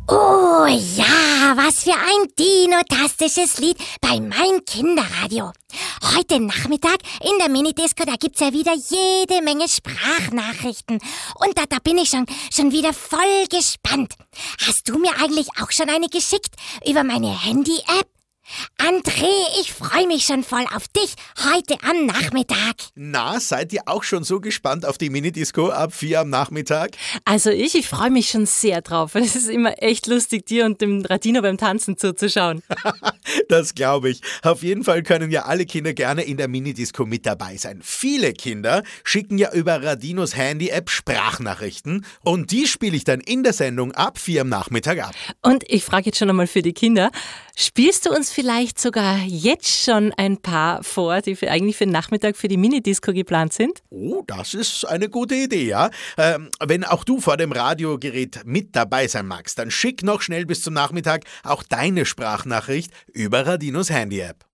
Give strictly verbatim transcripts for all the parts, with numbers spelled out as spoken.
Oh ja, was für ein dinotastisches Lied bei Mein Kinderradio. Heute Nachmittag in der Minidisco, da gibt's ja wieder jede Menge Sprachnachrichten. Und da, da bin ich schon, schon wieder voll gespannt. Hast du mir eigentlich auch schon eine geschickt über meine Handy-App? André, ich freue mich schon voll auf dich heute am Nachmittag. Na, seid ihr auch schon so gespannt auf die Minidisco ab vier am Nachmittag? Also ich, ich freue mich schon sehr drauf. Es ist immer echt lustig, dir und dem Radino beim Tanzen zuzuschauen. Das glaube ich. Auf jeden Fall können ja alle Kinder gerne in der Minidisco mit dabei sein. Viele Kinder schicken ja über Radinos Handy-App Sprachnachrichten und die spiele ich dann in der Sendung ab vier am Nachmittag ab. Und ich frage jetzt schon einmal für die Kinder, spielst du uns vielleicht sogar jetzt schon ein paar vor, die für, eigentlich für den Nachmittag für die Minidisco geplant sind? Oh, das ist eine gute Idee, ja. Ähm, wenn auch du vor dem Radiogerät mit dabei sein magst, dann schick noch schnell bis zum Nachmittag auch deine Sprachnachricht über Radinos Handy-App.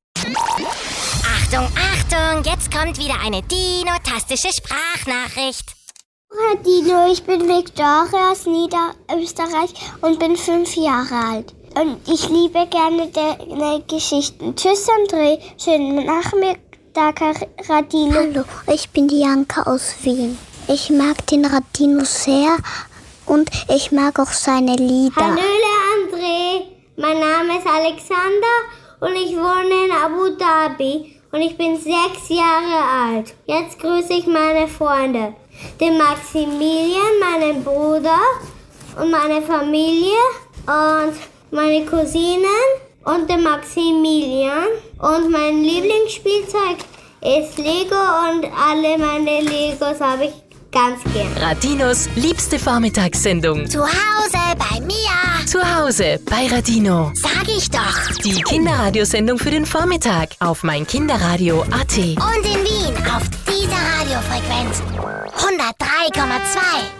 Achtung, Achtung, jetzt kommt wieder eine dinotastische Sprachnachricht. Radino, ich bin Victoria aus Niederösterreich und bin fünf Jahre alt. Und ich liebe gerne deine Geschichten. Tschüss, André. Schönen Nachmittag, Radino. Hallo, ich bin die Janka aus Wien. Ich mag den Radino sehr und ich mag auch seine Lieder. Hallöle, André. Mein Name ist Alexander und ich wohne in Abu Dhabi. Und ich bin sechs Jahre alt. Jetzt grüße ich meine Freunde. Den Maximilian, meinen Bruder und meine Familie und meine Cousinen und den Maximilian. Und mein Lieblingsspielzeug ist Lego und alle meine Legos habe ich ganz gern. Radinos liebste Vormittagssendung. Zu Hause bei mir. Zu Hause bei Radino. Sag ich doch. Die Kinderradiosendung für den Vormittag auf mein Kinderradio punkt a t. Und in Wien auf dieser Radiofrequenz hundertdrei Komma zwei.